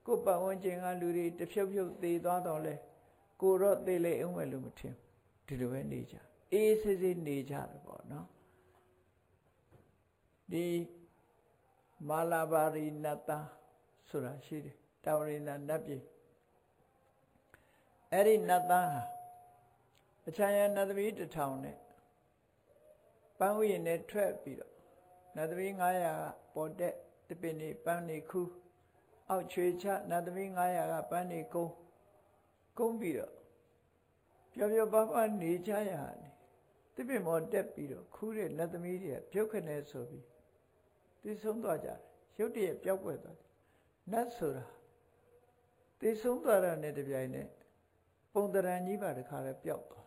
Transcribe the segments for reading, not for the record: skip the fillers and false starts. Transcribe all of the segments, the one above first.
ကိုပတ်ဝန်းကျင်ကလူတွေတဖြုတ်ဖြုတ်သေသွားတော့လဲကိုတော့သေလေအောင်ပဲလို့မထင်ဒီလိုပဲနေကြအေးဆေးဆေးနေကြတယ်ပေါ့နော်ဒီမာလာဘာရီနတ်သားဆိုတာရှိတယ်တာဝရိနာနတ်ပြည်အဲ့ဒီနတ်သားဟာအချမ်းရနတ်သမီး1000နဲ့ပန်းဥယျာဉ်နဲ့ထွက်ပြီးတော့နတ်သမီး900ကပေါ်တက်တပင်နေပန်းနေခူးအောက်ချွေချနတ်သမီး900ကပန်းနေကုန်းပြီးတော့ပျော်ပျော်ပါးပါးနေကြရတယ်တပင်မော်တက်ပြီးတော့ခူးတဲ့နတ်သမီးတွေကပြုတ်ခနဲ့ဆိုပြီးသိဆုံးသွားကြတယ်ရုတ်တရက်ပျောက်ကွယ်သွားတယ်နတ်ဆိုတာသိဆုံးသွားတာနဲ့တပြိုင်နက်ပုံတရံကြီးပါတခါလဲပျောက်သွား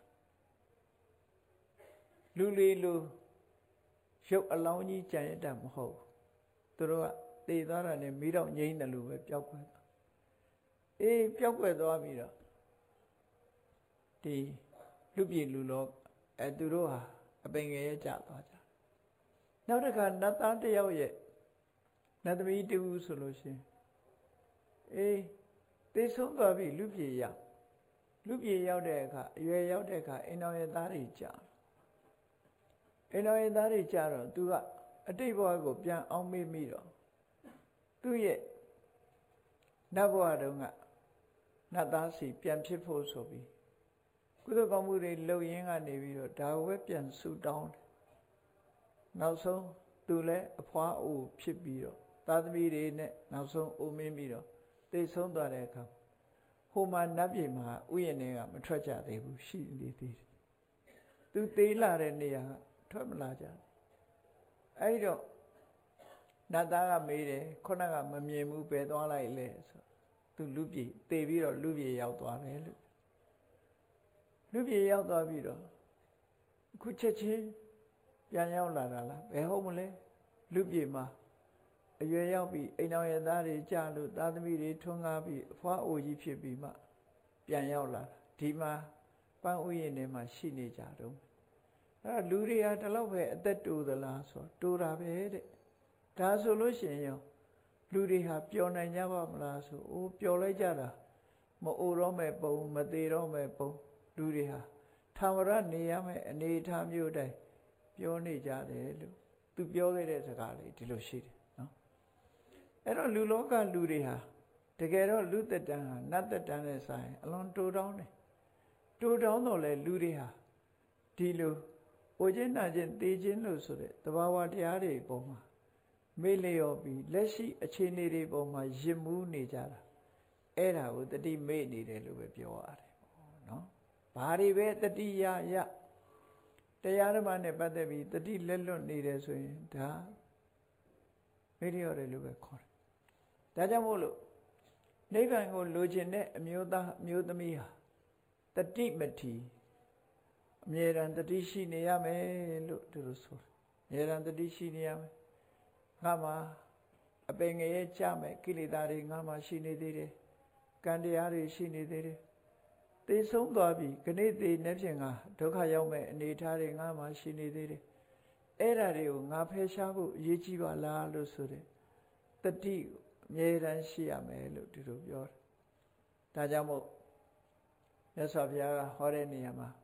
လူလေးလူရုပ်အလောင်းကြီးကြံရတတ်မဟုတ်သူတို့ကသေသွားတာနဲ့မိတော့ငိမ့်တယ်လို့ပဲပျောက်ကွယ်သွားအေးပျောက်ကွယ်သွားပြီးတော့ဒီလူပြည်လူလောသူတို့ဟာအပင်ငယ်ရဲ့ကြသွားကြနောက်တစ်ခါနတ်သားတစ်ယောက်ရဲ့နတ်သမီးတူဆိုလို့ရှိရင်အေးသေဆုံးသွားပြီလူပြည်ရောက်တဲ့အခါအရွယ်ရောက်တဲ့အခါအိမ်တော်ရဲ့သားတွေကြာအိမ်တော်ရဲ့သားတွေကြာတော့သူကအတိတ်ဘဝကိုပြန်အောင်မေ့မိတော့သူ့ရဲ့နတ်ဘဝတုန်းကနတ်သားစီပြန်ဖြစ်ဖို့ဆိုပြီးကုသိုလ်ကောင်းမှုတွေလုပ်ရင်းကနေပြီးတော့ဒါဝဲပြန်ဆူတောင်းတယ်နောက်ဆုံးသူလည်းအဖွားအိုဖြစ်ပြီးတော့သားသမီးတွေနဲ့နောက်ဆုံးအိုမင်းပြီးတော့သိဆုံးသွားတဲ့အခါဟိုမှာနတ်ပြည်မှာဥယျာဉ်တွေကမထွက်ကြသေးဘူးရှိနေသေးတယ်သူသေးလာတဲ့နေရာကထွက်မလာကြဘူးအဲ့တော့နတ်သားကမေးတယ်ခုနကမမြင်ဘူးပဲသွားလိုက်လေဆိုသူလူပြည်သေပြီးတော့လူပြည်ရောက်သွားတယ်လို့လူပြည်ရောက်သွားပြီးတော့အခုချက်ချင်းပြန်ရောက်လာတာလားဘယ်ဟုတ်မလဲလူပြည်မှာအရွယ်ရောက်ပြီးအိမ်တော်ရဲ့သားတွေကြာလို့သားသမီးတွေထွန်းကားပြီးအဖွားအိုကြီးဖြစ်ပြီးမှပြန်ရောက်လာတာဒီမှာပန်းဥယျာဉ်ထဲမှာရှိနေကြတော့အဲ့လူတွေဟာဒီလောက်ပဲအသက်တူသလားဆိုတူတာပဲတဲ့ဒါဆိုလို့ရှိရင်ရောလူတွေဟာပျော်နိုင်ကြပါမလားဆိုအိုးပျော်လိုက်ကြတာမအိုတော့မဲ့ပုံမသေးတော့မဲ့ပုံလူတွေဟာထာဝရနေရမယ့်အနေအထားမျိုးတိုင်းပြောနေကြတယ်လို့သူပြောခဲ့တဲ့စကားလေးဒီလိုရှိတယ်နော်အဲ့တော့လူလောကလူတွေဟာတကယ်တော့လူသက်တမ်းဟာနတ်သက်တမ်းနဲ့ဆိုင်အလွန်တိုးတောင်းတယ်တိုးတောင်းတော့လေလူတွေဟာဒီလိုအိုခြင်းနာခြင်းသေခြင်းလို့ဆိုတဲ့သဘာဝတရားတွေပုံမှာမေ့လျော်ပြီးလက်ရှိအခြေအနေတွေပုံမှာယဉ်မူးနေကြတာအဲ့ဒါကိုတတိမေ့နေတယ်လို့ပဲပြောရတယ်ပေါ့နော်ဘာတွေပဲတတိယရတရားဓမ္မနဲ့ပတ်သက်ပြီးတတိလက်လွတ်နေတယ်ဆိုရင်ဒါမေ့လျော်တယ်လို့ပဲခေါ်တယ်ဒါကြောင့်မို့လို့နိဗ္ဗာန်ကိုလိုချင်တဲ့အမျိုးသားအမျိုးသမီးဟာတတိမထီအမြဲတမ်းတတိရှိနေရမယ်လို့သူတို့ဆိုတယ်အမြဲတမ်းတတိရှိနေရမယ်ငါမှာအပင်ငယ်ကြမယ်ကိလေသာတွေငါမှာရှိနေသေးတယ်ကံတရားတွေရှိနေသေးတယ်သေဆုံးသွားပြီခဏသေနေဖြင့်ငါဒုက္ခရောက်မဲ့အနေထားတွေငါမှာရှိနေသေးတယ်အဲ့ဓာတွေကိုငါဖယ်ရှားဖို့အရေးကြီးပါလားလို့ဆိုတဲ့တတိအမြဲတမ်းရှိရမယ်လို့သူတို့ပြောတယ်ဒါကြောင့်မို့မြတ်စွာဘုရားကဟောတဲ့နေရာမှာ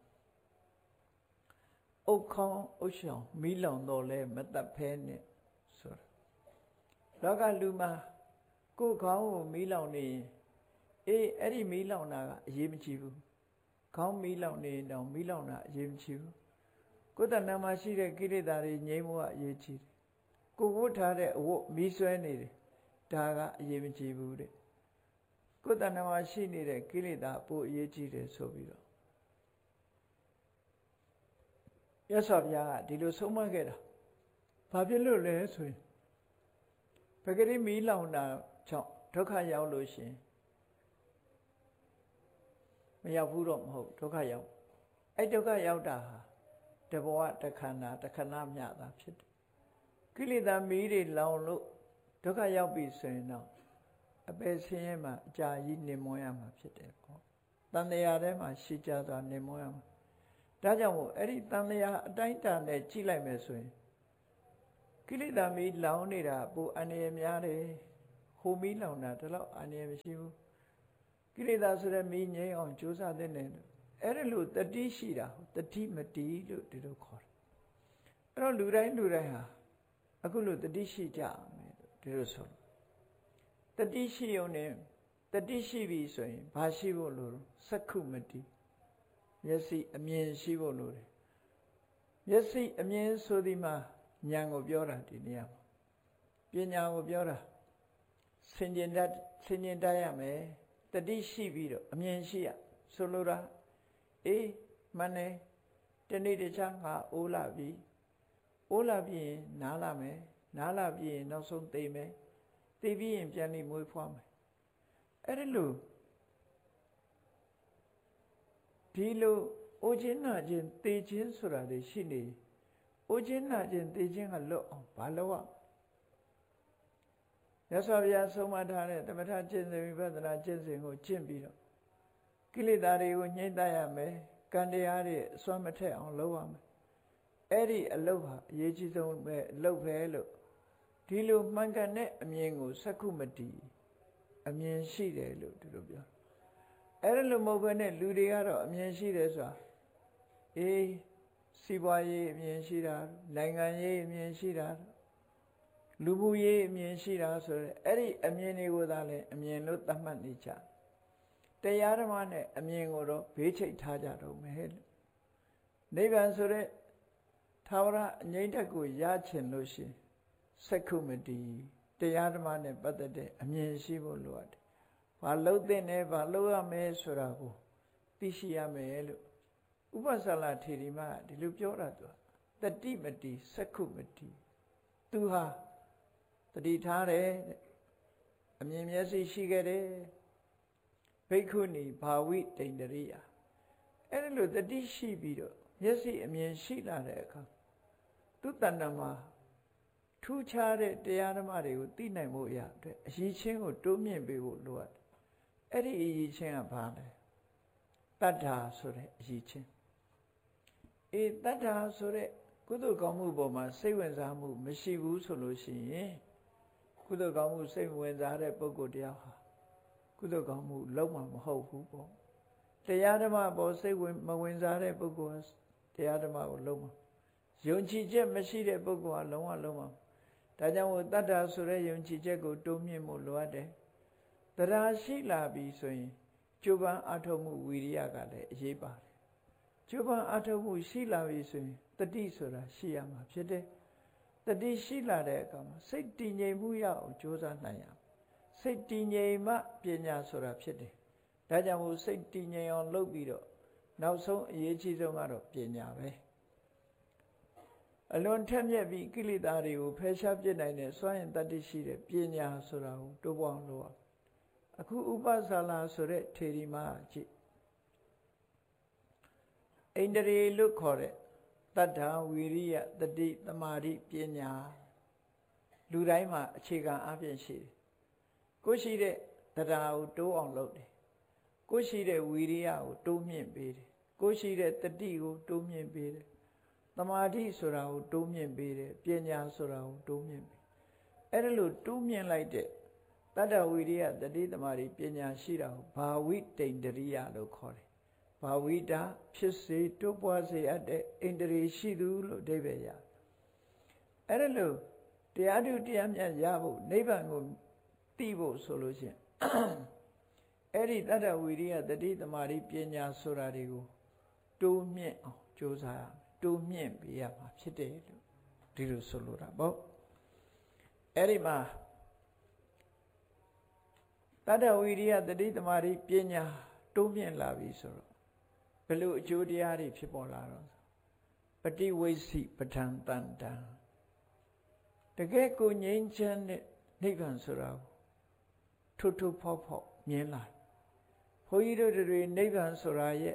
အုတ်ခေါင်းအုတ်ရှောင်မီးလောင်တော့လဲမတတ်ဖဲနဲ့ဆိုတာလောကလူမှာကိုယ်ခေါင်းကိုမီးလောင်နေရင်အေးအဲ့ဒီမီးလောင်တာကအရေးမကြီးဘူးခေါင်းမီးလောင်နေတော့မီးလောင်တာအရေးမကြီးဘူးကိုယ်တဏ္ဍာမှာရှိတဲ့ကိလေသာတွေငြိမ်းဖို့ကအရေးကြီးတယ်ကိုယ်ဝတ်ထားတဲ့အဝတ်မီးဆွဲနေတယ်ဒါကအရေးမကြီးဘူးတဲ့ကိုယ်တဏ္ဍာမှာရှိနေတဲ့ကိလေသာပိုအရေးကြီးတယ်ဆိုပြီးတော့ရသော်ဘုရားကဒီလိုဆုံးမခဲ့တာဘာဖြစ်လို့လဲဆိုရင်ပဂရိမီးလောင်တာကြောင့်ဒုက္ခရောက်လို့ရှိရင်မရောက်ဘူးတော့မဟုတ်ဒုက္ခရောက်အဲ့ဒုက္ခရောက်တာဟာတဘဝတခန္ဓာတခဏမျှတာဖြစ်တယ်ကိလေသာမီးတွေလောင်လို့ဒုက္ခရောက်ပြီဆိုရင်တော့အပယ်ဆင်းရဲမှာအကြာကြီးနေမွန်းရမှာဖြစ်တယ်ပေါ့တန်တရားထဲမှာရှိကြစွာနေမွန်းရမှာဒါကြောင့်မို့အဲ့ဒီတန်တရားအတိုင်းတာနဲ့ကြည့်လိုက်မယ်ဆိုရင်ကိလေသာမီးလောင်နေတာပိုအန္တရာယ်များတယ်ဟဟိုမီးလောင်တာဒါတော့အန္တရာယ်မရှိဘူးကိလေသာဆိုတဲ့မီးငြိမ်းအောင်ကြိုးစားတဲ့နဲ့အဲ့ဒါလို့တတိရှိတာတတိမတိလို့ဒီလိုခေါ်တယ်အဲ့တော့လူတိုင်းဟာအခုလို့တတိရှိကြမယ်ဒီလိုဆိုတတိရှိုံနဲ့တတိရှိပြီဆိုရင်ဘာရှိဖို့လို့စက္ခုမတိမျက်စိအမြင်ရှိဖို့လို့တယ်မျက်စိအမြင်ဆိုဒီမှာဉာဏ်ကိုပြောတာဒီနေရာမှာပညာကိုပြောတာဆင်ခြင်တတ်ရမယ်တတိရှိပြီးတော့အမြင်ရှိရဆိုလိုတာအေးမှန်တယ်တနေ့တခြားငါအိုးလာပြီအိုးလာပြီးရင်နားလာမယ်နားလာပြီးရင်နောက်ဆုံးသိမယ်သိပြီးရင်ပြန်ပြီးမွေးဖွားမယ်အဲ့ဒီလိုအိုခြင်းနာခြင်းသိခြင်းဆိုတာတွေရှိနေအိုခြင်းနာခြင်းသိခြင်းကလွတ်အောင်ဘာလို့ရမြတ်စွာဘုရားဆုံးမထားတဲ့သမထကျင့်စဉ်ဝိပဿနာကျင့်စဉ်ကိုကျင့်ပြီးတော့ကိလေသာတွေကိုညှိတတ်ရမယ်ကံတရားတွေအစွမ်းမထက်အောင်လုပ်ရမယ်အဲ့ဒီအလုပ်ဟာအရေးကြီးဆုံးပဲအလုပ်ပဲလို့ဒီလိုမှန်ကန်တဲ့အမြင်ကိုစက္ခုမတိအမြင်ရှိတယ်လို့ဒီလိုပြောအဲ့ဒါလို့မဟုတ်ဘဲနဲ့လူတွေကတော့အမြင်ရှိတယ်ဆိုတာအေးစီးပွားရေးအမြင်ရှိတာနိုင်ငံရေးအမြင်ရှိတာလူမှုရေးအမြင်ရှိတာဆိုတော့အဲ့ဒီအမြင်တွေကိုသာလေအမြင်လို့သတ်မှတ်နေကြတရားဓမ္မနဲ့အမြင်ကိုတော့ဘေးချိတ်ထားကြတော့မယ်လို့နိဗ္ဗာန်ဆိုတဲ့သာဝရအငြိမ့်တက်ကိုရချင်လို့ရှိရင်စက္ခုမတိတရားဓမ္မနဲ့ပတ်သက်တဲ့အမြင်ရှိဖို့လိုအပ်တယ်။ဘာလို့သိနေဘာလို့ရမယ်ဆိုတာကိုသိရှိရမယ်လို့ဥပ္ပဆလထေရီမဒီလိုပြောတာသူတတိမတိစက္ခုမတိသူဟာတတိထားတယ်အမြင်မျက်စိရှိခဲ့တယ်ဘိက္ခုနီဘာဝိတိန္ဒရိယအဲ့ဒါလို့တတိရှိပြီးတော့မျက်စိအမြင်ရှိလာတဲ့အခါသူတဏ္ဍမှာထူးခြားတဲ့တရားဓမ္မတွေကိုသိနိုင်ဖို့ရအတွက်အရေးချင်းကိုတိုးမြင့်ပေးဖို့လိုအပ်တယ်အဲ့ဒီအရေးချင်းကဘာလဲတတ္ထာဆိုတဲ့အရေးချင်းတတ္ထာဆိုတဲ့ကုသိုလ်ကောင်းမှုပေါ်မှာစိတ်ဝင်စားမှုမရှိဘူးဆိုလို့ရှိရင်ကုသိုလ်ကောင်းမှုစိတ်ဝင်စားတဲ့ပုဂ္ဂိုလ်တရားဟာကုသိုလ်ကောင်းမှုလုံးဝမဟုတ်ဘူးပေါ့တရားဓမ္မပေါ်စိတ်မဝင်စားတဲ့ပုဂ္ဂိုလ်တရားဓမ္မကိုလုံးဝယုံကြည်ချက်မရှိတဲ့ပုဂ္ဂိုလ်ဟာလုံးဝဒါကြောင့်မို့တတ္ထာဆိုတဲ့ယုံကြည်ချက်ကိုတိုးမြင့်ဖို့လိုအပ်တယ်တရားရှိလာပြီဆိုရင်ကျိုးပန်းအထောက်မှုဝီရိယကလည်းအရေးပါတယ်ကျိုးပန်းအထောက်မှုရှိလာပြီဆိုရင်တတိဆိုတာရှိရမှာဖြစ်တယ်တတိရှိလာတဲ့အခါမှာစိတ်တည်ငြိမ်မှုရအောင်ကြိုးစားနိုင်ရစိတ်တည်ငြိမ်မှပညာဆိုတာဖြစ်တယ်ဒါကြောင့်မို့စိတ်တည်ငြိမ်အောင်လုပ်ပြီးတော့နောက်ဆုံးအရေးကြီးဆုံးကတော့ပညာပဲအလွန်ထက်မြက်ပြီးကိလေသာတွေကိုဖယ်ရှားပြစ်နိုင်တဲ့စွမ်းရင်တတ္တိရှိတဲ့ပညာဆိုတာကိုတိုးပွားအောင်လုပ်ရအခုဥပ္ပဇာလာဆိုတဲ့ထေရီမကြည့်ဣန္ဒြေလို့ခေါ်တဲ့တတ္ထာဝီရိယတတိသမာဓိပညာလူတိုင်းမှာအခြေခံအပြင်ရှိတယ်ကိုရှိတဲ့တရားကိုတိုးအောင်လုပ်တယ်ကိုရှိတဲ့ဝီရိယကိုတိုးမြင့်ပေးတယ်ကိုရှိတဲ့တတိကိုတိုးမြင့်ပေးတယ်သမာဓိဆိုတာကိုတိုးမြင့်ပေးတယ်ပညာဆိုတာကိုတိုးမြင့်ပေးအဲ့ဒါလို့တိုးမြင့်လိုက်တဲ့တတ္တဝီရိယတတိသမာဓိပညာရှိတာကိုဘာဝိတိန္ဒရိယလို့ခေါ်တယ်ဘာဝိတာဖြစ်စေတိုးပွားစေအပ်တဲ့ဣန္ဒြေရှိသူလို့အဓိပ္ပာယ်ရအဲ့ဒါလို့တရားထုတရားမြတ်ရဖို့နိဗ္ဗာန်ကိုသိဖို့ဆိုလို့ရှိရင်အဲ့ဒီတတ္တဝီရိယတတိသမာဓိပညာဆိုတာတွေကိုတိုးမြင့်အောင်ကြိုးစားရမယ်တိုးမြင့်ပေးရမှာဖြစ်တယ်လို့ဒီလိုဆိုလိုတာပေါ့အဲ့ဒီမှာတတ္တဝီရိယတတိသမာဓိပညာတိုးမြင့်လာပြီဆိုတော့ဘယ်လိုအကျိုးတရားတွေဖြစ်ပေါ်လာတော့ပฏิဝိဇ္ဇိပဋ္ဌာန်တန်တံတကယ်ကိုငြိမ်းချမ်းတဲ့နိဗ္ဗာန်ဆိုတာကိုထွတ်ထွတ်ဖောက်ဖောက်မြင်လာဘုန်းကြီးတို့တွေနိဗ္ဗာန်ဆိုတာရဲ့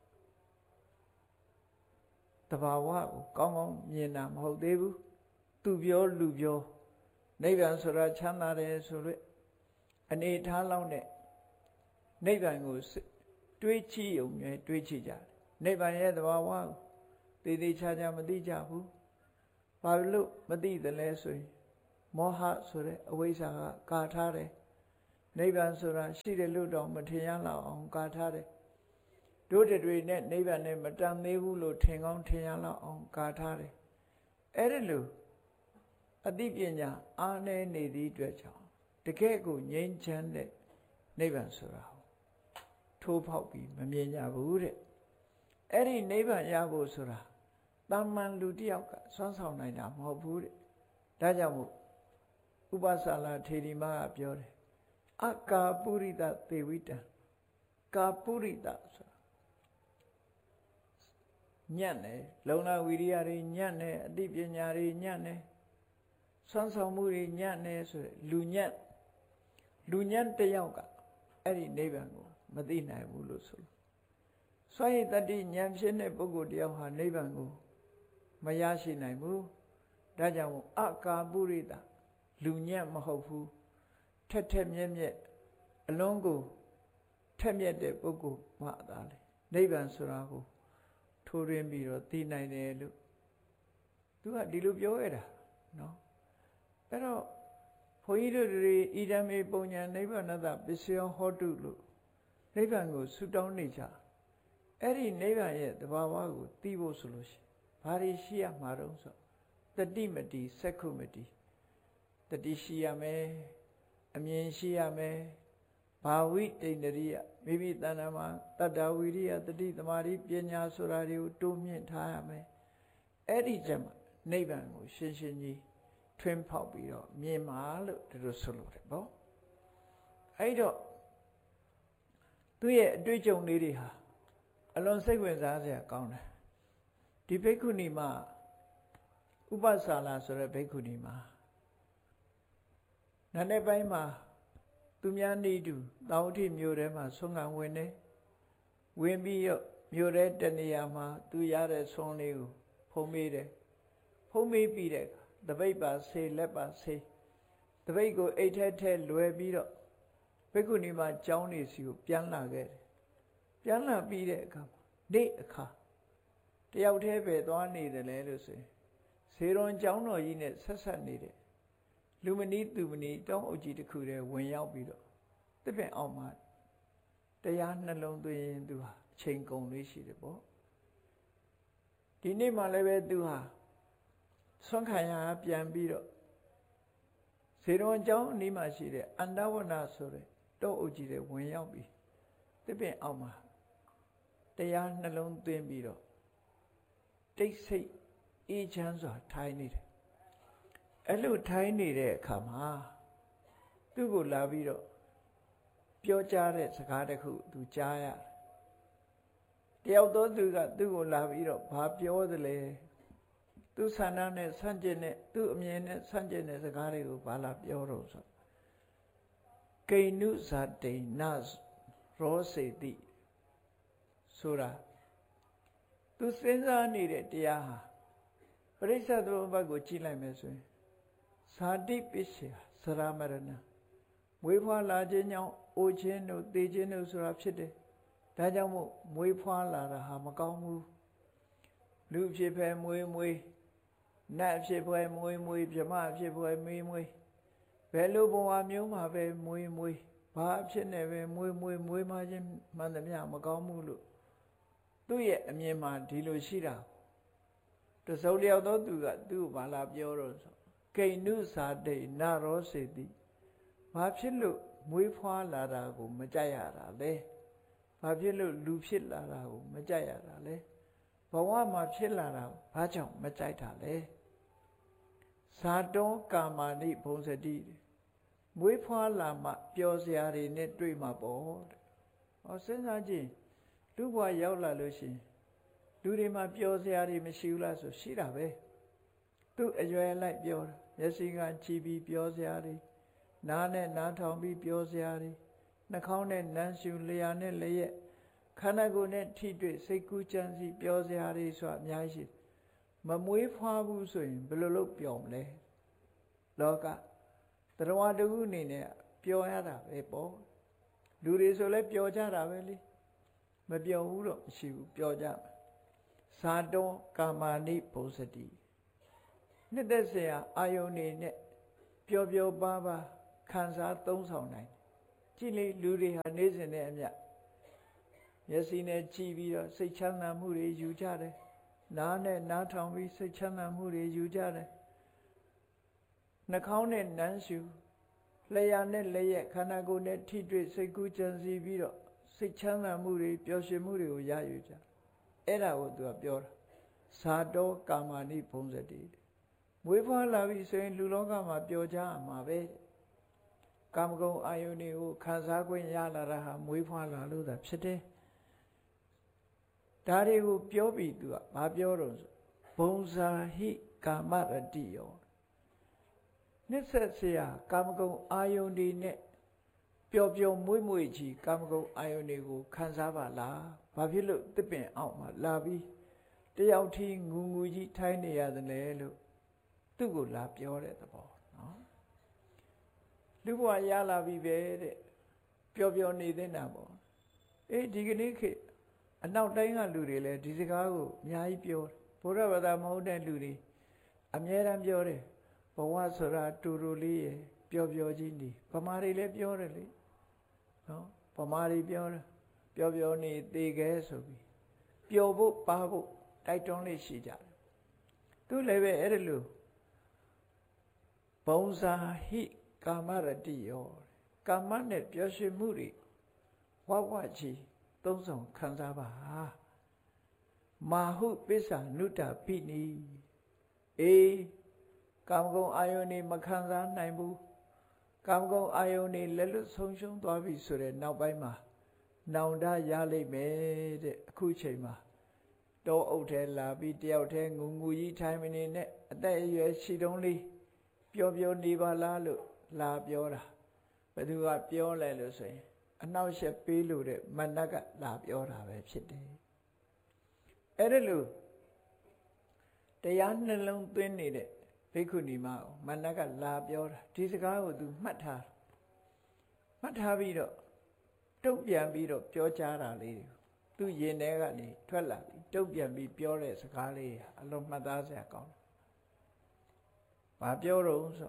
တဘာဝကိုကောင်းကောင်းမြင်တာမဟုတ်သေးဘူးသူပြောလူပြောနိဗ္ဗာန်ဆိုတာချမ်းသာတယ်ဆိုလို့အနေထားလောက်နဲ့နိဗ္ဗာန်ကိုတွေးကြည့်ုံနဲ့တွေးကြည့်ကြတယ်နိဗ္ဗာန်ရဲ့တဘာဝကိုသေသေးချာချာမသိကြဘူးဘာလို့မသိသလဲဆိုရင်မောဟဆိုတဲ့အဝိဇ္ဇာကကာထားတယ်နိဗ္ဗာန်ဆိုတာရှိတယ်လို့တော့မထင်ရလောက်အောင်ကာထားတယ်တို့တွေနဲ့နိဗ္ဗာန်နဲ့မတန်သေးဘူးလို့ထင်ကောင်းထင်ရလောက်အောင်ကာထားတယ်အဲ့ဒါလို့အသိပညာအားနည်းနေသည့်အတွက်ကြောင့်တကယ့်ကိုငြိမ်းချမ်းတဲ့နိဗ္ဗာန်ဆိုတာထိုးဖောက်ပြီးမမြင်ကြဘူးတဲ့အဲ့ဒီနိဗ္ဗာန်ရဖို့ဆိုတာတာမန်လူတစ်ယောက်ကစွမ်းဆောင်နိုင်တာမဟုတ်ဘူးတဲ့ဒါကြောင့်မို့ဥပစာလာထေရီမကပြောတယ်အကာပုရိသသေဝိတံကာပုရိသဆိုတာညံ့တယ်လုံလဝိရိယတွေညံ့တယ်အသိပညာတွေညံ့တယ်စွမ်းဆောင်မှုတွေညံ့တယ်ဆိုရယ်လူညံ့တစ်ယောက်ကအဲ့ဒီနိဗ္ဗာန်ကိုမသိနိုင်ဘူးလို့ဆိုလို့စွမ်းရည်တတိဉာဏ်ဖြစ်တဲ့ပုဂ္ဂိုလ်တယောက်ဟာနိဗ္ဗာန်ကိုမရရှိနိုင်ဘူးဒါကြောင့်အကာပုရိသလူညံ့မဟုတ်ဘူးထက်ထက်မြက်မြက်အလုံးကိုထက်မြက်တဲ့ပုဂ္ဂိုလ်မှသာလေနိဗ္ဗာန်ဆိုတာကိုထိုးရင်းပြီးတော့သိနိုင်တယ်လို့သူကဒီလိုပြောရတာနော်အဲ့တော့ဘုန်းကြီးတို့တွေဣဒံမေပုံညာနိဗ္ဗာနတပစ္စယောဟောတုလို့နိဗ္ဗာန်ကိုဆုတောင်းနေကြအဲ့ဒီနိဗ္ဗာန်ရဲ့သဘာဝကိုသိဖို့ဆိုလို့ရှိရင်ဘာတွေရှိရမှာတော့ဆိုတတိမတိစက္ခုမတိတတိရှိရမယ်အမြင်ရှိရမယ်ဘာဝိတိန္ဒရိယမိမိတဏ္ဍာမှာတတ္တဝိရိယတတိသမာဓိပညာဆိုတာတွေကိုတိုးမြင့်ထားရမယ်အဲ့ဒီကျမှနိဗ္ဗာန်ကိုရှင်းရှင်းကြီးထွင်းဖောက်ပြီးတော့မြင်မှာလို့ဒီလိုဆိုလို့တယ်ပေါ့အဲ့တော့သူ့ရဲ့အတွေ့အကြုံလေးတွေဟာအလွန်စိတ်ဝင်စားစရာကောင်းတယ်ဒီဘိက္ခုနီမှာဥပစာလာဆိုတဲ့ဘိက္ခုနီမှာနာနေပိုင်းမှာသူများနေတူတောင်ထိမြို့ထဲမှာဆွမ်းခံဝင်နေဝင်ပြီးတော့မြို့ထဲတနေရာမှာသူရတဲ့ဆွမ်းလေးကိုဖုံးမေးတယ်ဖုံးမေးပြီးတဲ့တပိတ်ပါဆေးလက်ပါဆေးတပိတ်ကိုအိတ်ထဲလွယ်ပြီးတော့ဘိက္ခုနီမှာကျောင်းနေစီကိုပြန်လာခဲ့တယ်ပြန်လာပြီးတဲ့အခါမှာနေ့အခါတယောက်တည်းပဲသွားနေတယ်လေလို့ဆိုရင်ဇေရွန်ကျောင်းတော်ကြီးနဲ့ဆက်ဆက်နေတဲ့လူမနီးသူမနီးတောင်းအုပ်ကြီးတစ်ခုတည်းဝင်ရောက်ပြီးတော့တစ်ပင်အောင်မှာတရားနှလုံးသွင်းရင်သူဟာအချိန်ကုန်လေးရှိတယ်ပေါ့ဒီနေ့မှလည်းပဲသူဟာဆွမ်းခံရပြန်ပြီးတော့ဇေရွန်ကျောင်းအနီးမှာရှိတဲ့အန္တဝနဆိုတဲ့တောအုပ်ကြီးတွေဝင်ရောက်ပြီးတစ်ပင်အောင်မှာတရားနှလုံးသွင်းပြီးတော့တိတ်ဆိတ်အေးချမ်းစွာထိုင်နေတယ်အဲ့လိုထိုင်နေတဲ့အခါမှာသူ့ကိုလာပြီးတော့ပြောကြားတဲ့စကားတစ်ခုသူကြားရတယ်တယောက်သောသူကသူ့ကိုလာပြီးတော့ဘာပြောသလဲသူဆန္ဒနဲ့ဆန့်ကျင်တဲ့သူ့အမြင်နဲ့ဆန့်ကျင်တဲ့စကားတွေကိုဘာလာပြောတော့ဆိုကိဏုဇာတိနရောစေတိဆိုတာသူစဉ်းစားနေတဲ့တရားဟာပရိစ္ဆေသမုပ္ပါဒ်ကိုကြည့်လိုက်မယ်ဆိုရင်ဇာတိပစ္စယသရမရဏမွေးဖွားလာခြင်းကြောင့်အိုခြင်းတို့သေခြင်းတို့ဆိုတာဖြစ်တယ်ဒါကြောင့်မို့မွေးဖွားလာတာဟာမကောင်းဘူးလူဖြစ်ဖဲမွေးနတ်ဖြစ်ဖဲမွေးဗြဟ္မဖြစ်ဖဲမွေးဘယ်လိုဘဝမျိုးမှာပဲမွေးဘာဖြစ်နေပဲမွေးမှခြင်းမှန်သမျှမကောင်းဘူးလို့သူ့ရဲ့အမြင်မှာဒီလိုရှိတာတစုံတယောက်သောသူကသူ့ကိုဘာလာပြောတော့ဆိုကိဏုဇာတိနရောစေတိဘာဖြစ်လို့မွေးဖွားလာတာကိုမကြိုက်ရတာလဲဘာဖြစ်လို့လူဖြစ်လာတာကိုမကြိုက်ရတာလဲဘဝမှာဖြစ်လာတာဘာကြောင့်မကြိုက်တာလဲဇာတောကာမာနိဘုံစတိမွေးဖွားလာမှပျော်စရာတွေနဲ့တွေ့မှာပေါ့တဲ့ဟောစဉ်းစားကြည့်လူဘဝရောက်လာလို့ရှိရင်လူတွေမှာပျော်စရာတွေမရှိဘူးလားဆိုရှိတာပဲသူ့အရွယ်လိုက်ပြောတာမျက်စိကကြည့်ပြီးပျော်စရာတွေနားနဲ့နားထောင်ပြီးပျော်စရာတွေနှာခေါင်းနဲ့နမ်းရှူလျှာနဲ့လျက်ခန္ဓာကိုယ်နဲ့ထိတွေ့စိတ်ကူးကြံစီပျော်စရာတွေဆိုတာအများကြီးရှိမမွေးဖွားဘူးဆိုရင်ဘယ်လိုလုပ်ပျော်မလဲလောကတရားတူအနေနဲ့ပျော်ရတာပဲပေါ့လူတွေဆိုလဲပျော်ကြတာပဲလေမပျော်ဘူးတော့မရှိဘူးပျော်ကြမယ်ဇာတောကာမာနိဘုံစတိနှစ်သက်စရာအာယုန်နေနဲ့ပျော်ပျော်ပါးပါးခံစားသုံးဆောင်နိုင်ကြည့်လေလူတွေဟာနေ့စဉ်နဲ့အမျှမျက်စိနဲ့ကြည့်ပြီးတော့စိတ်ချမ်းသာမှုတွေယူကြတယ်နားနဲ့နားထောင်ပြီးစိတ်ချမ်းသာမှုတွေယူကြတယ်နှာခေါင်းနဲ့နမ်းရှူလျှာနဲ့လျက်ခန္ဓာကိုယ်နဲ့ထိတွေ့စိတ်ကူးကြံစည်ပြီးတော့စိတ်ချမ်းသာမှုတွေပျော်ရွှင်မှုတွေကိုရယူကြအဲ့ဒါကိုသူကပြောတာဇာတောကာမာနိဘုံဇတိမွေးဖွားလာပြီဆိုရင်လူလောကမှာပျော်ကြမှာပဲကာမဂုဏ်အာယုန်တွေကိုခံစား권ရလာတာဟာမွေးဖွားလာလို့သာဖြစ်တယ်ဒါတွေကိုပြောပြီးသူကဘာပြောတော့ဆိုဘုံဇာဟိကာမရတိယောနှစ်ဆက်เสียကာမဂုဏ်အာယုန်တွေနဲ့ပျော်ပျော်မွေ့မွေ့ကြီးကာမဂုဏ်အာယုန်တွေကိုခံစားပါလားဘာဖြစ်လို့တစ်ပင်အောက်မှာလာပြီးတယောက်ထီးငူငူကြီးထိုင်းနေရတယ်လေလို့သူ့ကိုလာပြောတဲ့သဘောနော်လူဘဝရလာပြီပဲတဲ့ပျော်ပျော်နေသင့်တာပေါ့အေးဒီကနေ့ခေတ်အနောက်တိုင်းကလူတွေလည်းဒီစကားကိုအများကြီးပြောတယ်ဘုရားဘာသာမဟုတ်တဲ့လူတွေအများအားပြောတယ်ဘဝဆိုတာတူတူလေးရယ်ပျော်ပျော်ကြီးနေဗမာတွေလည်းပြောတယ်လေနော်ဗမာတွေပြောတယ်ပျော်ပျော်နေသေခဲဆိုပြီးပျော်ဖို့ပါဖို့တိုက်တွန်းလေးရှိကြတယ်သူလည်းပဲအဲ့ဒါလို့ဘုံဇာဟိကာမရတိယောကာမနဲ့ပျော်ရွှင်မှုတွေဝဝချီသုံးဆောင်ခံစားပါမာဟုပစ္ဆာနုတ္တပိနိအေးကာမဂုဏ်အာယုန်နေမခံစားနိုင်ဘူးကာမဂုဏ်အာယုန်နေလက်လွတ်ဆုံးရှုံးသွားပြီဆိုတဲ့နောက်ပိုင်းမှာနောင်တရလိမ့်မယ်တဲ့အခုချိန်မှာတောအုပ်ထဲလာပြီးတယောက်တည်းငူငူကြီးထိုင်မနေနဲ့အသက်အရွယ်ရှိတုံးလေးပျော်ပျော်နေပါလားလို့လာပြောတာဘယ်သူကပြောလဲလို့ဆိုရင်အနှောက်အယှက်ပေးလို့တဲ့မနက်ကလာပြောတာပဲဖြစ်တယ်အဲ့ဒါလို့တရားနှလုံးသွင်းနေတဲ့ဘိက္ခုနီမကိုမနက်ကလာပြောတာဒီစကားကိုသူမှတ်ထားပြီးတော့တုံ့ပြန်ပြီးတော့ပြောကြားတာလေးသူရင်ထဲကနေထွက်လာပြီးတုံ့ပြန်ပြီးပြောတဲ့စကားလေးအလုံးမှတ်သားစရာကောင်းတယ်။ဘာပြောတော့ဆို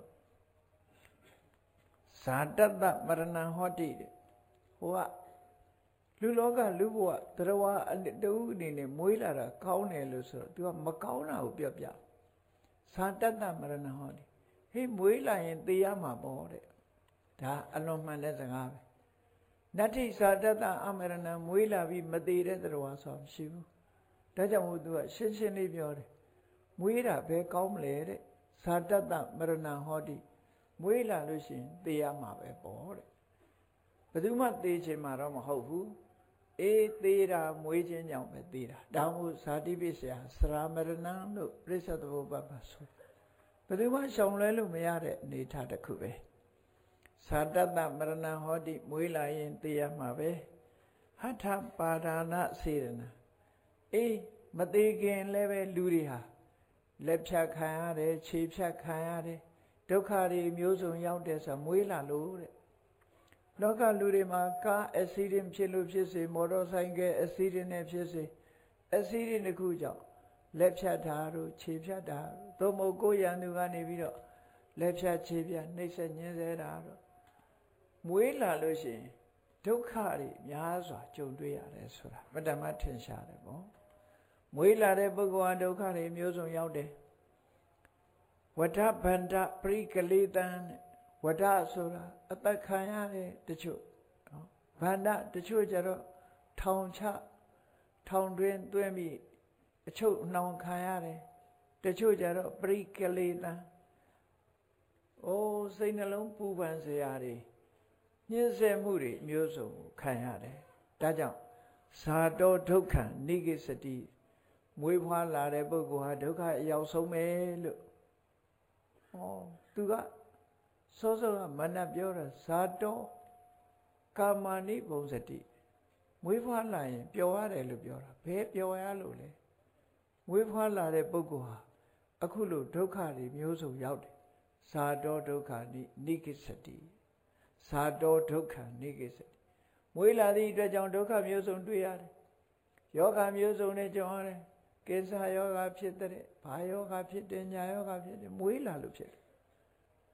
ဇာတတ္တမရဏဟောတိတဲ့ဟိုကလူလောကလူဘဝတရားတူအနေနဲ့မွေးလာတာကောင်းတယ်လို့ဆိုတော့ तू ကမကောင်းတာကိုပြောပြဇာတတ္တမရဏဟောတိဟေးမွေးလာရင်သေရမှာပေါ့တဲ့ဒါအလွန်မှန်တဲ့စကားပဲနတ္ထိဇာတတ္တအမရဏမွေးလာပြီးမသေးတဲ့တရားဆိုမရှိဘူးဒါကြောင့်မို့ तू ကရှင်းရှင်းလေးပြောတယ်မွေးတာဘယ်ကောင်းမလဲတဲ့ဇာတတ္တမရဏဟောတိမွေးလာလို့ရှိရင်သေရမှာပဲပေါ့တဲ့ဘယ်သူမှသေချင်မှာတော့မဟုတ်ဘူးအေးသေးတာမွေးခြင်းကြောင့်ပဲသေးတာဒါမို့ဇာတိပိစရာစရာမရဏလို့ပြိဿသဘောပတ်ပါဆိုဘယ်သူမှရှောင်လွဲလို့မရတဲ့အနေထားတစ်ခုပဲဇာတတ္တမရဏဟောတိမွေးလာရင်သေရမှာပဲဟထပါဒာနစေရဏအေးမသေးခင်လည်းပဲလူတွေဟာလက်ဖြတ်ခံရတယ်ခြေဖြတ်ခံရတယ်ဒုက္ခတွေမျိုးစုံရောက်တဲ့ဆိုမွေးလာလို့တဲ့လောကလူတွေမှာကားအက်ဆီဒင့်ဖြစ်လို့ဖြစ်စေမော်တော်ဆိုင်ကယ်အက်ဆီဒင့်နဲ့ဖြစ်စေအက်ဆီဒင့်တစ်ခုကြောင့်လက်ဖြတ်တာတို့ခြေဖြတ်တာသို့မဟုတ်ကိုယ်ရန်သူကနေပြီးတော့လက်ဖြတ်ခြေဖြတ်နှိပ်စက်ညှင်းဆဲတာတို့မွေးလာလို့ရှိရင်ဒုက္ခတွေများစွာကြုံတွေ့ရတယ်ဆိုတာမတ္တမထင်ရှားတယ်ပေါ့မွေးလာတဲ့ပုဂ္ဂိုလ်ဟာဒုက္ခတွေမျိုးစုံရောက်တယ်ဝဋ္ဌဗန္ဒပရိကလေတံဝဋ္ဌဆိုတာအသက်ခံရတယ်တချို့နော်ဗန္ဒတချို့ကျတော့ထောင်ချထောင်တွင်သွင်းပြီးအချုပ်နှောင်ခံရတယ်တချို့ကျတော့ပရိကလေတံအိုးစိတ်နှလုံးပူပန်စရာတွေညှင်းဆဲမှုတွေမျိုးစုံခံရတယ်ဒါကြောင့်ဇာတောဒုက္ခနိဂစ္စတိမွေးဖွားလာတဲ့ပုဂ္ဂိုလ်ဟာဒုက္ခအရောက်ဆုံးပဲလို့သူကစောစောကမနပြောတာဇာတောကာမဏိဘုံစတိမွေးဖွားလာရင်ပျော်ရတယ်လို့ပြောတာဘယ်ပျော်ရလို့လဲမွေးဖွားလာတဲ့ပုဂ္ဂိုလ်ဟာအခုလိုဒုက္ခတွေမျိုးစုံရောက်တယ်ဇာတောဒုက္ခနိဂစ္စတိဇာတောဒုက္ခနိဂစ္စတိမွေးလာသည့်အတွက်ကြောင့်ဒုက္ခမျိုးစုံတွေ့ရတယ်ယောဂမျိုးစုံနဲ့ကြုံရတယ်ကိစ္စယောဂဖြစ်တဲ့ဘာယောဂဖြစ်တယ်ညာယောဂဖြစ်တယ်မွေးလာလို့ဖြစ်တယ်ဒ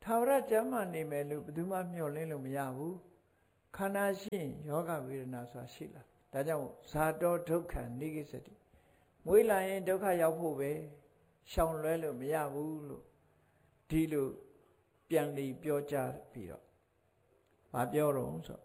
ထာဝရကျမ်းမာနေမယ်လို့ဘယ်သူမှမျှော်လင့်လို့မရဘူးခန္ဓာရှိရင်ယောဂဝေဒနာဆိုတာရှိလာဒါကြောင့်ဇာတောဒုက္ခနိကိစ္စတိမွေးလာရင်ဒုက္ခရောက်ဖို့ပဲရှောင်လွဲလို့မရဘူးလို့ဒီလိုပြန်လီပြောကြပြီးတော့မပြောတော့ဆို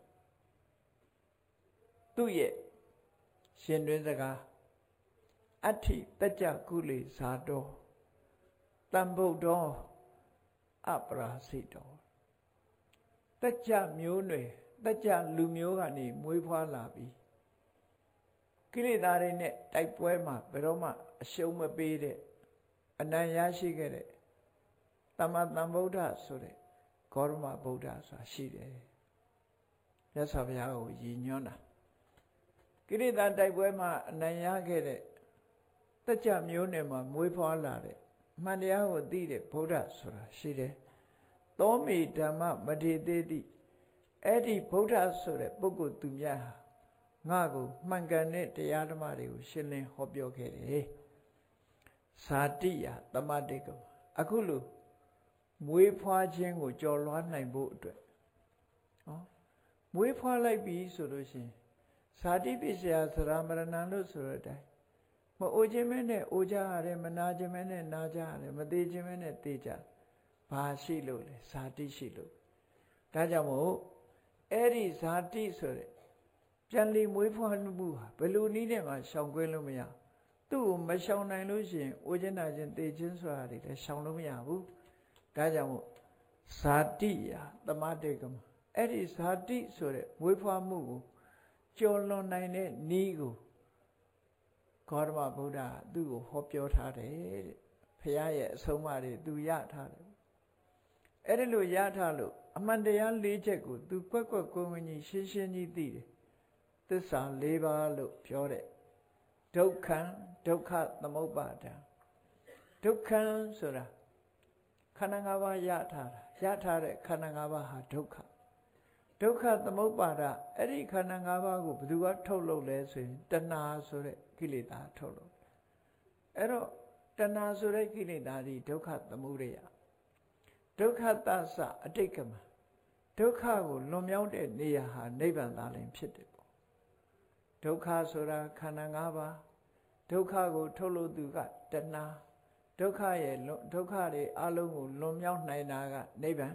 သူ့ရဲ့ရှင်တွင်စကားအဋ္ဌိတကြကုလေဇာတောတံဗုဒ္ဓောအပရာစိတောတကြမျိုးနွယ်တကြလူမျိုးကနေမွေးဖွားလာပြီးကိလေသာတွေနဲ့တိုက်ပွဲမှာဘယ်တော့မှအရှုံးမပေးတဲ့အနံ့ရရှိခဲ့တဲ့တမ္မာသမ္ဗုဒ္ဓဆိုတဲ့ဂေါရမဗုဒ္ဓဆိုတာရှိတယ်မြတ်စွာဘုရားကိုရည်ညွှန်းတာကိလေသာတိုက်ပွဲမှာအနံ့ရခဲ့တဲ့တကြမျိုးနဲ့မှမွေးဖွားလာတဲ့အမှန်တရားကိုသိတဲ့ဗုဒ္ဓဆိုတာရှိတယ်သောမေဓမ္မမထေသေးတိအဲ့ဒီဗုဒ္ဓဆိုတဲ့ပုဂ္ဂိုလ်သူများဟာငါကိုမှန်ကန်တဲ့တရားဓမ္မတွေကိုရှင်းလင်းဟောပြောခဲ့တယ်ဇာတိယသမတိကအခုလို့မွေးဖွားခြင်းကိုကြော်လွှားနိုင်ဖို့အတွက်မွေးဖွားလိုက်ပြီဆိုလို့ရှိရင်ဇာတိပစ္စယသရမရဏလို့ဆိုတဲ့အတိုင်းမအိုခြင်းမဲနဲ့အိုကြရတယ်မနာခြင်းမဲနဲ့နာကြရတယ်မသေးခြင်းမဲနဲ့သေကြဘာရှိလို့လဲဇာတိရှိလို့ဒါကြောင့်မို့အဲ့ဒီဇာတိဆိုတဲ့ပြန်လီမွေးဖွားမှုဟာဘယ်လိုနည်းနဲ့မှရှောင်ကွင်းလို့မရသူ့ကိုမရှောင်နိုင်လို့ရှိရင်အိုခြင်းနာခြင်းသေခြင်းဆိုတာတွေလည်းရှောင်လို့မရဘူးဒါကြောင့်မို့ဇာတိယသမတေကမအဲ့ဒီဇာတိဆိုတဲ့မွေးဖွားမှုကိုကျော်လွန်နိုင်တဲ့နည်းကိုဂေါတမဗုဒ္ဓသူ့ကိုဟောပြောထားတယ်တဲ့ဘုရားရဲ့အဆုံးအမတွေသူရထားတယ်အဲ့ဒီလိုရထားလို့အမှန်တရား၄ချက်ကိုသူကွက်ကွက်ကွင်းကွင်းကြီးရှင်းရှင်းကြီးသိတယ်သစ္စာ၄ပါးလို့ပြောတဲ့ဒုက္ခံဒုက္ခသမုပ္ပါဒံဒုက္ခံဆိုတာခန္ဓာ၅ပါးရထားတဲ့ခန္ဓာ၅ပါးဟာဒုက္ခဒုက္ခသမုပ္ပါဒအဲ့ဒီခန္ဓာ၅ပါးကိုဘယ်သူကထုတ်လုပ်လဲဆိုရင်တဏှာဆိုတဲ့ကိလေသာထုတ်လုပ်အဲ့တော့တဏှာဆိုတဲ့ကိလေသာဒီဒုက္ခသမုဒယဒုက္ခသစ္စာအတိတ်ကမဒုက္ခကိုလွန်မြောက်တဲ့နေရာဟာနိဗ္ဗာန်သာလင်ဖြစ်တယ်ပေါ့ဒုက္ခဆိုတာခန္ဓာ၅ပါးဒုက္ခကိုထုတ်လုပ်သူကတဏှာဒုက္ခရဲ့ဒုက္ခတွေအလုံးကိုလွန်မြောက်နိုင်တာကနိဗ္ဗာန်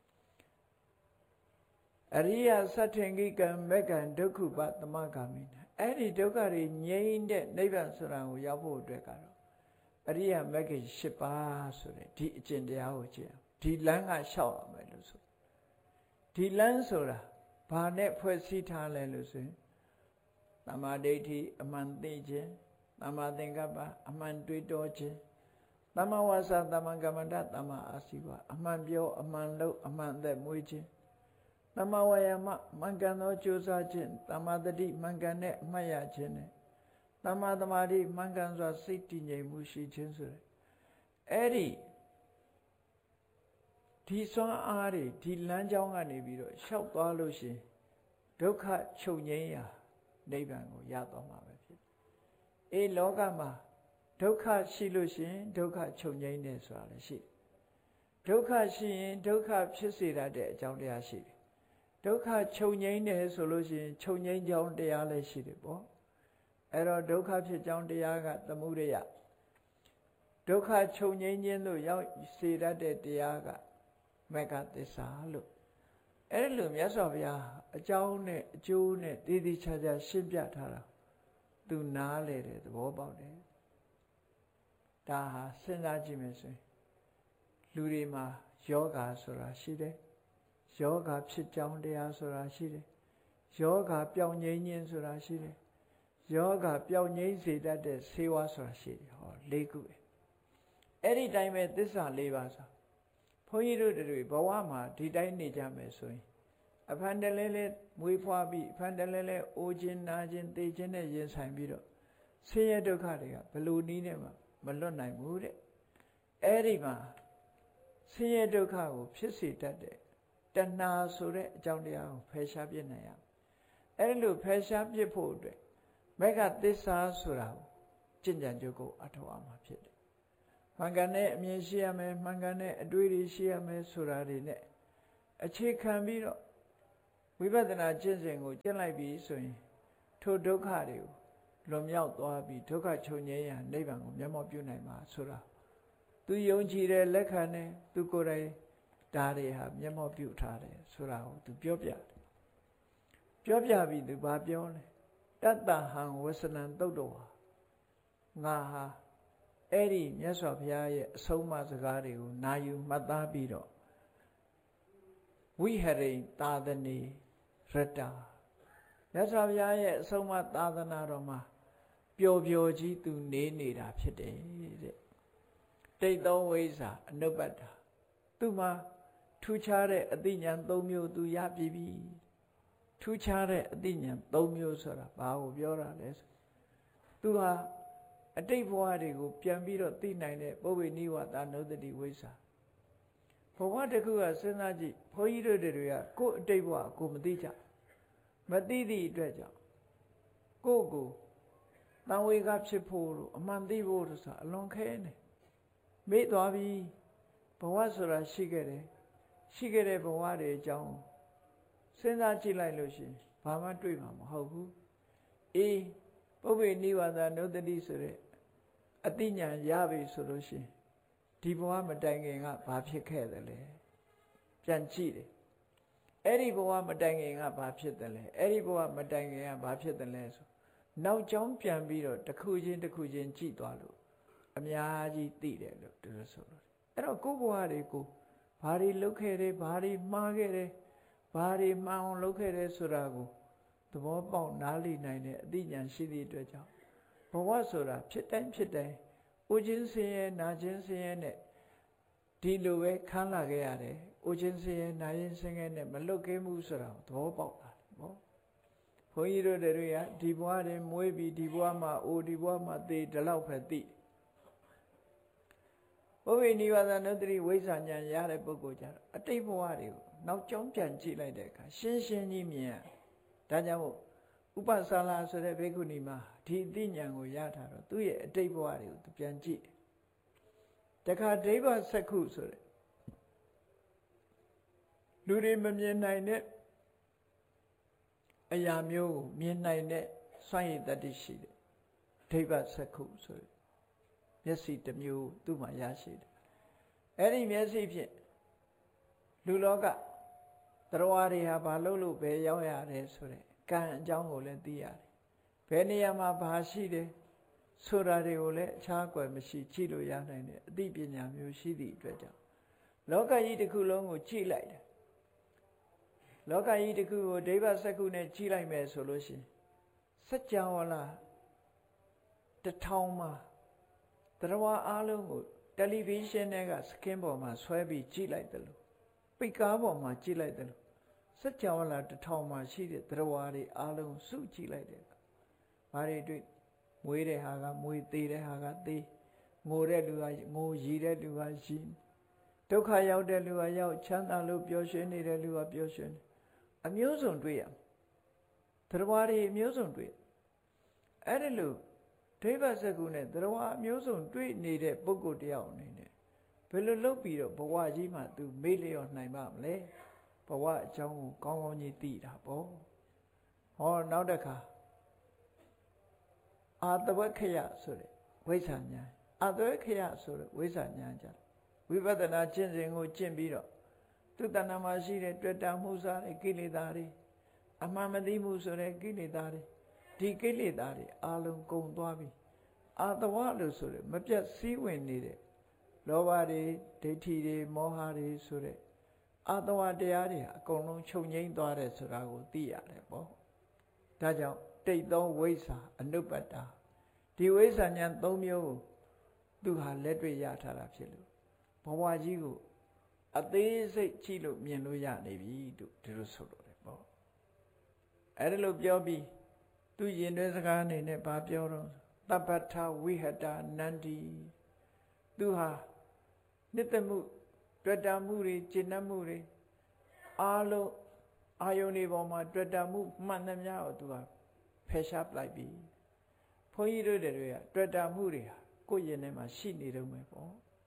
အရိယသတ္ထင်္ဂိကံမေကံဒုက္ခုပသမဂာမိနာအဲ့ဒီဒုက္ခတွေငြိမ်းတဲ့နိဗ္ဗာန်ဆိုတာကိုရောက်ဖို့အတွက်ကတော့အရိယမဂ္ဂင်၈ပါးဆိုတဲ့ဒီအကျင့်တရားကိုကျင့်ဒီလမ်းကလျှောက်ရမယ်လို့ဆိုဒီလမ်းဆိုတာဘာနဲ့ဖွဲ့စည်းထားလဲလို့ဆိုရင်သမ္မာဒိဋ္ဌိအမှန်သိခြင်းသမ္မာသင်္ကပ္ပအမှန်တွေးတောခြင်းသမ္မာဝါစာသမ္မာကမ္မန္တသမ္မာအာဇီဝအမှန်ပြောအမှန်လုပ်အမှန်အသက်မွေးခြင်းသမ္မာဝါယာမမှန်ကန်သောကြိုးစားခြင်းသမ္မာတတိမှန်ကန်တဲ့အမှတ်ရခြင်းနဲ့သမ္မာသမာဓိမှန်ကန်စွာစိတ်တည်ငြိမ်မှုရှိခြင်းဆိုတဲ့အဲ့ဒီစွမ်းအားတွေဒီလမ်းကြောင်းကနေပြီးတော့လျှောက်သွားလို့ရှိရင်ဒုက္ခချုပ်ငြိမ်းရာနိဗ္ဗာန်ကိုရသွားမှာပဲဖြစ်။အေးလောကမှာဒုက္ခရှိလို့ရှိရင်ဒုက္ခချုပ်ငြိမ်းတယ်ဆိုတာလည်းရှိတယ်။ဒုက္ခရှိရင်ဒုက္ခဖြစ်စေတတ်တဲ့အကြောင်းတရားရှိတယ်။ဒုက္ခချုပ်ငြိမ်းတယ်ဆိုလို့ရှိရင်ချုပ်ငြိမ်းကြောင်းတရားလည်းရှိတယ်ပေါ့။အဲ့တော့ဒုက္ခဖြစ်ကြောင်းတရားကသမုဒယဒုက္ခချုပ်ငြိမ်းခြင်းလို့ရောက်စေတတ်တဲ့တရားကမေဃသစ္စာလို့အဲ့လိုမြတ်စွာဘုရားအကြောင်းနဲ့အကျိုးနဲ့တည်တည်ချာချာရှင်းပြထားတာသူနားလေတယ်သဘောပေါက်တယ်ဒါဟာစဉ်းစားကြည့်မယ်ဆိုရင်လူတွေမှာယောဂါဆိုတာရှိတယ်ယောဂါဖြစ်ကြောင်းတရားဆိုတာရှိတယ်ယောဂါပြောင်းငြိမ်းခြင်းဆိုတာရှိတယ်ယောဂါပြောင်းငြိမ်းစေတတ်တဲ့ဆေးဝါးဆိုတာရှိတယ်ဟော၄ခုပဲအဲ့ဒီတိုင်းပဲသစ္စာ၄ပါးဆိုဘုန်းကြီးတို့တွေဘဝမှာဒီတိုင်းနေကြမယ်ဆိုရင်အဖန်တလဲလဲမွေးဖွားပြီးအဖန်တလဲလဲအိုခြင်းနာခြင်းသိခြင်းနဲ့ရင်ဆိုင်ပြီးတော့ဆင်းရဲဒုက္ခတွေကဘယ်လိုနည်းနဲ့မှမလွတ်နိုင်ဘူးတဲ့အဲ့ဒီမှာဆင်းရဲဒုက္ခကိုဖြစ်စေတတ်တဲ့တဏှာဆိုတဲ့အကြောင်းတရားကိုဖယ်ရှားပြစ်နိုင်ရအဲ့လိုဖယ်ရှားပြစ်ဖို့အတွက်မေဃသစ္စာဆိုတာကိုကျင့်ကြံကြိုးကိုအထောက်အမှာဖြစ်တယ်မှန်ကန်တဲ့အမြင်ရှိရမယ်မှန်ကန်တဲ့အတွေးတွေရှိရမယ်ဆိုတာတွေနဲ့အခြေခံပြီးတော့ဝိပဿနာကျင့်စဉ်ကိုကျင့်လိုက်ပြီးဆိုရင်ထိုဒုက္ခတွေကိုလွန်မြောက်သွားပြီးဒုက္ခချုပ်ငြိမ်းရာနိဗ္ဗာန်ကိုမျက်မှောက်ပြုနိုင်မှာဆိုတာသူယုံကြည်တယ်လက်ခံတယ်သူကိုယ်တိုင်ဒါတွေဟာမျက်မှောက်ပြုထားတယ်ဆိုတာကိုသူပြောပြပြီးသူဘာပြောလဲတတ္တဟံဝဆနံသုတ်တော်ငါဟာအဲ့ဒီမြတ်စွာဘုရားရဲ့အဆုံးအမစကားတွေကိုနာယူမှတ်သားပြီးတော့ဝိဟရိသာသနေရတ္တမြတ်စွာဘုရားရဲ့အဆုံးအမသာသနာတော်မှာပျော်ပျော်ကြီးသူနေနေတာဖြစ်တယ်တဲ့တိတ်သောဝိဇ္ဇာအနုပ္ပတ္တာသူမှာထူးခြားတဲ့အသိဉာဏ်၃မျိုးသူရပြီထူးခြားတဲ့အသိဉာဏ်၃မျိုးဆိုတာဘာကိုပြောတာလဲဆိုသူဟာအတိတ်ဘဝတွေကိုပြန်ပြီးတော့သိနိုင်တဲ့ပုဗ္ဗေနိဝါဒနုဒ္ဒတိဝိဇ္ဇာဘဝတစ်ခုကစဉ်းစားကြည့်ဘုန်းကြီးတို့တွေကကိုယ်အတိတ်ဘဝကိုမသိကြမသိသည့်အတွက်ကြောင့်ကိုတန်ဝေကဖြစ်ဖို့လို့အမှန်သိဖို့လို့ဆိုတာအလွန်ခဲနေမေ့သွားပြီဘဝဆိုတာရှိခဲ့တဲ့ဘဝတွေအကြောင်းစဉ်းစားကြည့်လိုက်လို့ရှိရင်ဘာမှတွေ့မှာမဟုတ်ဘူးအေးပုဗ္ဗေနိဝါဒနုဒ္ဒတိဆိုတဲ့အတိညာရပြီဆိုလို့ရှိရင်ဒီဘဝမတိုင်ခင်ကဘာဖြစ်ခဲ့တယ်လဲပြန်ကြည့်တယ်အဲ့ဒီဘဝမတိုင်ခင်ကဘာဖြစ်တယ်လဲအဲ့ဒီဘဝမတိုင်ခင်ကဘာဖြစ်တယ်လဲဆိုနောက်ကြောင်းပြန်ပြီးတော့တစ်ခုချင်းကြည့်သွားလို့အများကြီးသိတယ်လို့သူတို့ဆိုလို့အဲ့တော့ကိုယ့်ဘဝတွေကိုဘာတွေလုပ်ခဲ့တယ်ဘာတွေမှားခဲ့တယ်ဘာတွေမှန်အောင်လုပ်ခဲ့တယ်ဆိုတာကိုသဘောပေါက်နားလည်နိုင်တဲ့အသိဉာဏ်ရှိသည့်အတွက်ကြောင့်ဘဝဆိုတာဖြစ်တိုင်းအိုခြင်းဆင်းရဲနာခြင်းဆင်းရဲနဲ့ဒီလိုပဲခံလာခဲ့ရတယ်အိုခြင်းဆင်းရဲနာခြင်းဆင်းရဲနဲ့မလွတ်ကင်းမှုဆိုတာကိုသဘောပေါက်တာပေါ့ဘုန်းကြီးတို့တွေကဒီဘဝတွေမွေးပြီးဒီဘဝမှာအိုဒီဘဝမှာသေဒီလောက်ပဲသိပုဗ္ဗေနိဝါဒနုဒ္ဒတိဝိဇ္ဇာဉာဏ်ရတဲ့ပုဂ္ဂိုလ်ကြတော့အတိတ်ဘဝတွေကိုနောက်ကြောင်းပြန်ကြည့်လိုက်တဲ့အခါရှင်းကြီးမြင်ရဒါကြောင့်မို့ဥပစာလာဆိုတဲ့ဘိက္ခုနီမှာဒီအသိဉာဏ်ကိုရထားတော့သူ့ရဲ့အတိတ်ဘဝတွေကိုသူပြန်ကြည့်တခါဒိဗ္ဗစက္ခုဆိုတဲ့လူတွေမမြင်နိုင်တဲ့အရာမျိုးကိုမြင်နိုင်တဲ့စွမ်းရည်တတ္တိရှိတယ်ဒိဗ္ဗစက္ခုဆိုတဲ့မျက်စိတစ်မျိုးသူ့မှာရရှိတယ်အဲ့ဒီမျက်စိဖြင့်လူလောကတရားတွေဟာဘာလို့ပဲရောက်ရတယ်ဆိုတဲ့ကံအကြောင်းကိုလည်းသိရတယ်ဘယ်နေရာမှာဘာရှိတယ်ဆိုတာတွေကိုလည်းအခြားကွယ်မရှိကြည့်လို့ရနိုင်တဲ့အသိပညာမျိုးရှိသည့်အတွက်ကြောင့်လောကကြီးတစ်ခုလုံးကိုကြည့်လိုက်တယ်လောကကြီးတစ်ခုကိုဒိဗ္ဗစက္ခုနဲ့ကြည့်လိုက်မယ်ဆိုလို့ရှိရင်စัจ java လာ1000မှာတရားအားလုံးကိုတယ်လီဗီရှင်းတွေကစကင်းပေါ်မှာဆွဲပြီးကြည့်လိုက်တယ်လို့ပိတ်ကားပေါ်မှာကြည့်လိုက်တယ်လို့စัจ java လာ1000မှာရှိတဲ့တရားတွေအားလုံးစုကြည့်လိုက်တယ်ဘာတွေတွေ့မွေးတဲ့ဟာကမွေးသေးတဲ့ဟာကသေးငိုတဲ့လူကငိုရည်တဲ့လူကရည်ဒုက္ခရောက်တဲ့လူကရောက်ချမ်းသာလို့ပျော်ရွှင်နေတဲ့လူကပျော်ရွှင်အမျိုးစုံတွေ့ရတရားတွေအမျိုးစုံတွေ့အဲ့ဒီလိုဒိဗ္ဗစက္ခုနဲ့တရားအမျိုးစုံတွေ့နေတဲ့ပုဂ္ဂိုလ်တယောက်အနေနဲ့ဘယ်လိုလုပ်ပြီးတော့ဘဝကြီးမှာသူမေ့လျော့နိုင်ပါမလဲဘဝအကြောင်းကိုကောင်းကောင်းကြီးသိတာပေါ့ဟောနောက်တစ်ခါအာတဝခယဆိုတဲ့ဝိဇ္ဇာဉာဏ်အာတဝခယဆိုတဲ့ဝိဇ္ဇာဉာဏ်ကြဝိပဿနာကျင့်စဉ်ကိုကျင့်ပြီးတော့သူတဏ္ဍာမှာရှိတဲ့တွေ့တာမှုစားတဲ့ကိလေသာတွေအမှန်မသိမှုဆိုတဲ့ကိလေသာတွေဒီကိလေသာတွေအလုံးကုန်သွားပြီအာတဝလို့ဆိုတဲ့မပြတ်စည်းဝင်နေတဲ့လောဘတွေဒိဋ္ဌိတွေမောဟတွေဆိုတဲ့အာတဝတရားတွေအကုန်လုံးချုပ်ငြိမ်းသွားတယ်ဆိုတာကိုသိရတယ်ပေါ့ဒါကြောင့်တိတ်သောဝိဇ္ဇာအနုပ္ပတ္တာဒီဝိဇ္ဇာဉာဏ်၃မျိုးကိုသူဟာလက်တွေ့ရထားတာဖြစ်လို့ဘဝကြီးကိုအသေးစိတ်ကြည့်လို့မြင်လို့ရနေပြီတို့ဒီလိုဆိုလို့တယ်ပေါ့အဲ့ဒါလို့ပြောပြီးသူရင်တွဲစကားအနေနဲ့ဗာပြောတော့တပ္ပထဝိဟတာနန္ဒီသူဟာနှစ်သက်မှုတွေ့တာမှုတွေကျင့်တတ်မှုတွေအားလုံးအာယုန်တွေပေါ်မှာတွေ့တာမှုမှန်သမျှကိုသူဟာဖယ်ရှားလိုက်ပြီဘုန်းကြီးတို့တွေကတွေ့တာမှုတွေဟာကိုယ့်ရင်ထဲမှာရှိနေတော့မယ်ပေါ့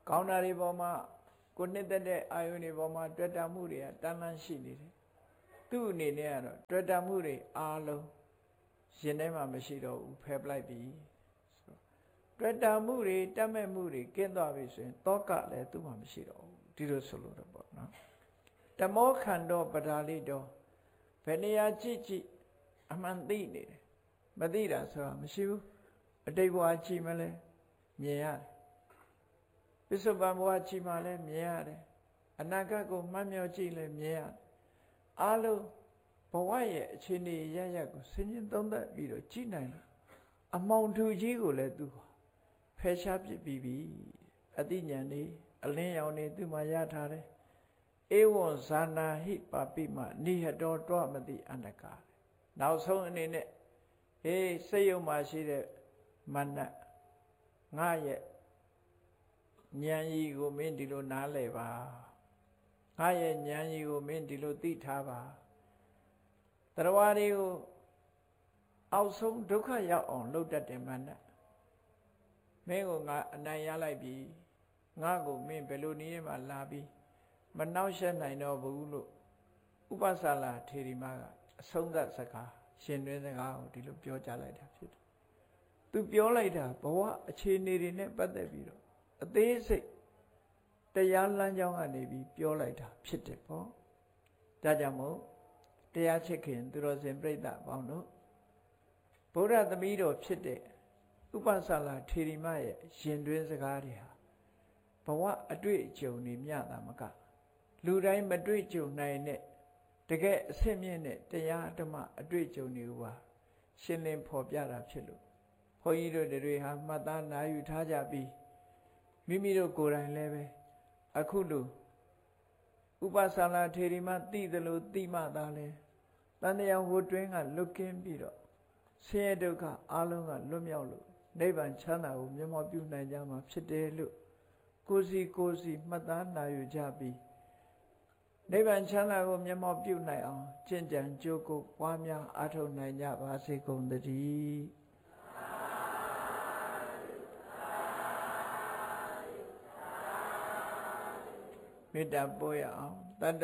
ကောင်းတာတွေပေါ်မှာကိုနှစ်သက်တဲ့အာယုန်တွေပေါ်မှာတွေ့တာမှုတွေကတန်းတန်းရှိနေတယ်သူ့အနေနဲ့ကတော့တွေ့တာမှုတွေအားလုံးရင်ထဲမှာမရှိတော့ဘူးဖယ်ပလိုက်ပြီတွေ့တာမှုတွေတတ်မဲ့မှုတွေကင်းသွားပြီဆိုရင်တောကလည်းသူ့မှာမရှိတော့ဘူးဒီလိုဆိုလို့တော့ပေါ့နော်ဓမ္မောခန္ဓောပဒါလိတောဘယ်နေရာကြည့်ကြည့်အမှန်သိနေတယ်မသိတာဆိုတာမရှိဘူးအတိတ်ဘဝကြည့်မလဲမြင်ရတယ်ပစ္စုပန်ဘဝကြည့်မှလည်းမြင်ရတယ်အနာဂတ်ကိုမှတ်မြော်ကြည့်လည်းမြင်ရတယ်အားလုံးဘဝရဲ့အခြေအနေရရကိုစဉ်းကျင်သုံးသပ်ပြီးတော့ကြည့်နိုင်တယ်အမောင်ထူကြီးကိုလည်းသူဖယ်ရှားပစ်ပြီးပြီအသိဉာဏ်นี่အလင်းရောင်နေသူမှရထားတယ်ဧဝံဇာနာဟိပါပိမနိဟတောတောမတိအန္တကာနောက်ဆုံးအနေနဲ့စိတ်ယုံမှရှိတဲ့မနတ်ငါရဲ့ဉာဏ်ကြီးကိုမင်းဒီလိုနားလည်ပါငါရဲ့ဉာဏ်ကြီးကိုမင်းဒီလိုသိထားပါတရားတွေကိုအောက်ဆုံးဒုက္ခရောက်အောင်လုပ်တတ်တယ်မနတ်မင်းကိုငါအနိုင်ရလိုက်ပြီငါကိုမင်းဘယ်လိုနည်းမှလာပြီးမနှောက်ယှက်နိုင်တော့ဘူးလို့ဥပသလာထေရီမကအဆုံးသတ်စကားရှင်တွင်စကားကိုဒီလိုပြောကြလိုက်တာဖြစ်တယ်သူပြောလိုက်တာဘဝအခြေအနေတွေနဲ့ပတ်သက်ပြီးတော့အသေးစိတ်တရားလမ်းကြောင်းကနေပြီးပြောလိုက်တာဖြစ်တယ်ပေါ့ဒါကြောင့်မို့တရားချစ်ခင်သူတော်စင်ပြိဿပေါင်းတို့ဗုဒ္ဓသမီးတော်ဖြစ်တဲ့ဥပသလာထေရီမရဲ့ရှင်တွင်စကားတွေဟာဘဝအတွေ့အကြုံတွေမျှတာမကလူတိုင်းမတွေ့ကြုံနိုင်တဲ့တကယ်အစစ်မြင့်တဲ့တရားဓမ္မအတွေ့အကြုံတွေကိုပါရှင်းလင်းဖော်ပြတာဖြစ်လို့ဘုန်းကြီးတို့တွေဟာမှတ်သားနာယူထားကြပြီးမိမိတို့ကိုယ်တိုင်လည်းပဲအခုလိုဥပသလာထေရီမသိသလိုသိမှသာလဲတန်တရားဟိုတွင်းကလွတ်ကင်းပြီးတော့ဆင်းရဲဒုက္ခအလုံးကလွတ်မြောက်လို့နိဗ္ဗာန်ချမ်းသာကိုမျက်မှောက်ပြုနိုင်ကြမှာဖြစ်တယ်လို့ကိုယ်စီမှတ်သားနာယူကြပြီးနိဗ္ဗာန်ချမ်းသာကိုမျက်မှောက်ပြုနိုင်အောင်ကျင့်ကြံကြိုးကိုပွားများအားထုတ်နိုင်ကြပါစေကုန်သတည်းမေတ္တာပို့ရအောင်